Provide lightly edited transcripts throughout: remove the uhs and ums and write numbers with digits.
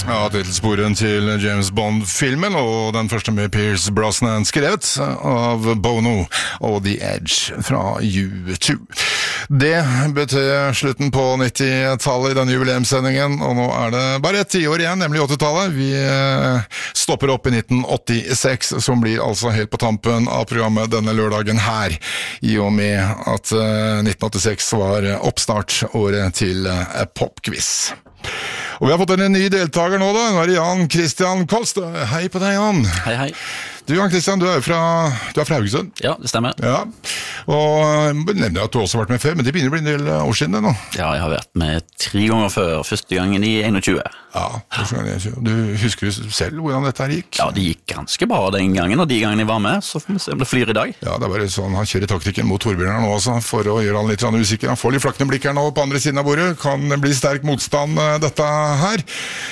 Ja, titelsporen til James Bond-filmen, og den første med Pierce Brosnan skrevet av Bono og The Edge fra U2. Det betød slutten på 90-tallet i denne jubileumssendingen, og nå er det bare et 10 år igjen, nemlig 80-tallet. Vi stopper opp i 1986, som blir altså helt på tampen av programmet denne lørdagen her, i og med at 1986 var oppstartsåret til Popquiz. Og vi har fått en ny deltaker nå da, nå er det Jan Christian Kolstø. Hei på deg, Jan. Hei, hei. Du, Jan Christian, du er fra Haugesund. Ja, det stemmer. Ja, og nevner at du også har vært med før, men det begynner å bli en del år siden det nå. Ja, jeg har vært med 3 ganger før, første gangen i 21. Ja, du husker jo selv hvordan dette her gikk? Ja, det gikk ganske bra den gangen, og de gangene jeg var med, så får vi se om det flyr i dag. Ja, det er bare sånn, han kjører taktikken mot Torbjørn nå også, for å gjøre han litt usikker. Han får litt flakkende blikk her nå på andre siden av bordet, kan bli sterk motstand dette her.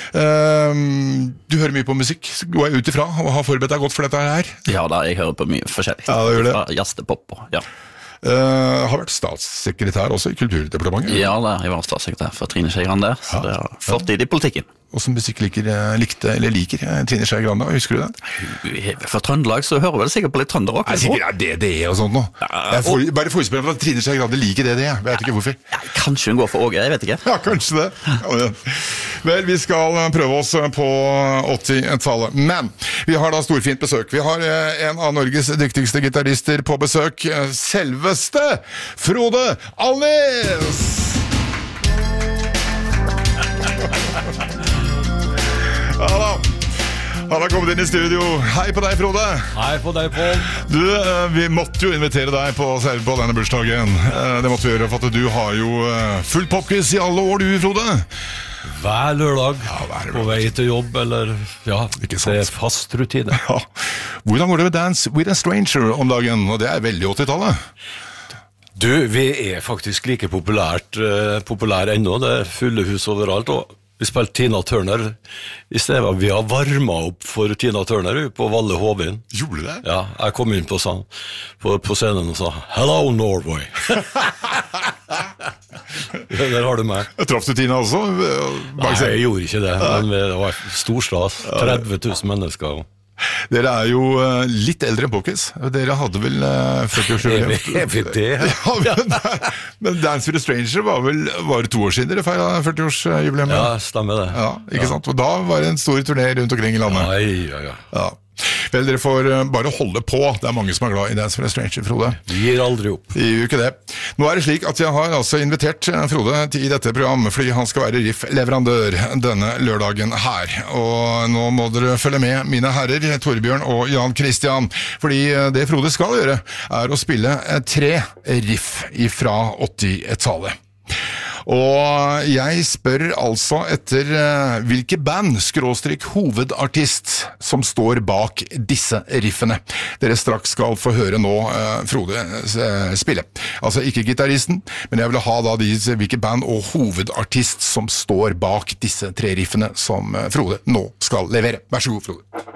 Du hører mye på musikk, går jeg ut ifra, og har forberedt deg godt for dette her? Ja da, jeg hører på mye forskjellig. Ja, det gjør det. Fra jazz til pop, ja. Har vært statssekretær også i Kulturdepartementet. Ja da, jeg var statssekretær for Trine Skei Grande, så det har fortid i politikken. Hvordan musikk liker Trine Skei Grande, husker du det? For Trøndelag så hører vel sikkert på litt trønderrock. Nei, sikkert er det og sånt nå. Bare forespiller at Trine Skei Grande liker det, jeg vet ikke hvorfor. Ja, kanskje hun går for Åge, jeg vet ikke. Ja, kanskje det. Ja, vel, vi skal prøve oss på 80-tallet, men vi har da storfint besøk. Vi har en av Norges dyktigste gitarister på besøk, selveste Frode Alnes! Ja da, han har kommet inn i studio. Hei på deg, Frode. Hei på deg, Pål. Du, vi måtte jo invitere deg på denne bursdagen. Det måtte vi gjøre, for at du har jo full popquiz i alle år, du, Frode. Hver lørdag, på vei til jobb, eller det er fast rutine. Ja. Hvordan går det med Dance with a Stranger om dagen? Og det er veldig 80-tallet. Du, vi er faktisk like populær ennå. Det er fulle hus overalt, og vi spilte Tina Turner i stedet. Vi har varmet opp for Tina Turner på Valle Hovin. Gjorde du det? Ja, jeg kom inn på scenen og sa «Hello, Norway!» Der har du meg. Traff du Tina også? Nei, jeg gjorde ikke det, men det var stor stas. 30 000 mennesker. Dere er jo litt eldre enn Popquiz. Dere hadde vel 40-årsjubileum. Er vi det? Ja, men Dance with a Stranger var det 2 år siden dere feiret 40-årsjubileum? Ja, stemmer det. Ja, ikke sant? Og da var det en stor turné rundt omkring i landet. Ja. Vel, dere får bare holde på. Det er mange som er glad i Dance with a Stranger, Frode. Vi gir aldri opp. Vi gjør ikke det. Nå er det slik at jeg har altså invitert Frode i dette programmet, fordi han skal være riff-leverandør denne lørdagen her. Og nå må dere følge med, mine herrer, Torbjørn og Jan Christian, fordi det Frode skal gjøre er å spille 3 riff fra 80-tallet. Og jeg spør altså etter hvilke band, _hovedartist, som står bak disse riffene. Dere straks skal få høre nå Frode spille. Altså ikke gitaristen, men jeg vil ha da hvilke band og hovedartist som står bak disse 3 riffene som Frode nå skal levere. Vær så god, Frode.